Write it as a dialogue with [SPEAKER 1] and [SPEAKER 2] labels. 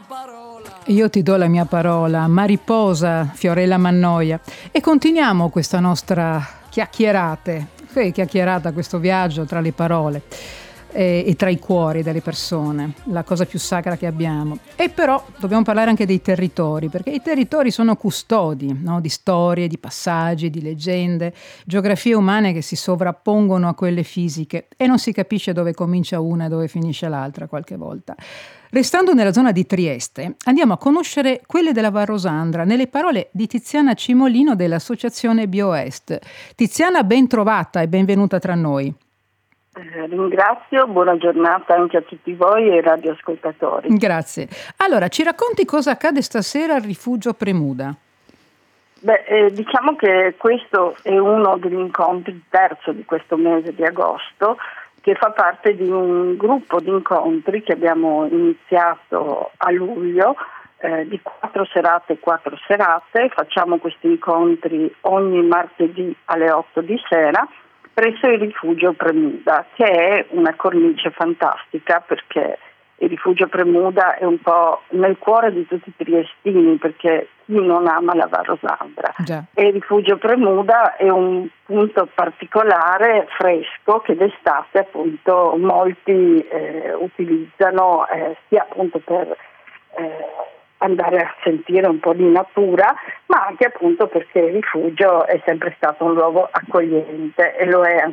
[SPEAKER 1] Io ti do la mia parola, Mariposa, Fiorella Mannoia. E continuiamo questa nostra chiacchierata, questo viaggio tra le parole e tra i cuori delle persone, la cosa più sacra che abbiamo. E però dobbiamo parlare anche dei territori, perché i territori sono custodi, no? Di storie, di passaggi, di leggende, geografie umane che si sovrappongono a quelle fisiche e non si capisce dove comincia una e dove finisce l'altra qualche volta. Restando nella zona di Trieste, andiamo a conoscere quelle della Varrosandra nelle parole di Tiziana Cimolino dell'associazione BioEst. Tiziana, ben trovata e benvenuta tra noi.
[SPEAKER 2] Ringrazio, buona giornata anche a tutti voi e ai radioascoltatori.
[SPEAKER 1] Grazie. Allora, ci racconti cosa accade stasera al Rifugio Premuda?
[SPEAKER 2] Diciamo che questo è uno degli incontri, il terzo di questo mese di agosto, che fa parte di un gruppo di incontri che abbiamo iniziato a luglio, di 4 serate. Facciamo questi incontri ogni martedì alle 8 di sera presso il Rifugio Premuda, che è una cornice fantastica perché il Rifugio Premuda è un po' nel cuore di tutti i triestini, perché chi non ama la Varrosandra. E il Rifugio Premuda è un punto particolare, fresco, che d'estate appunto molti utilizzano sia appunto per andare a sentire un po' di natura, ma anche appunto perché il rifugio è sempre stato un luogo accogliente e lo è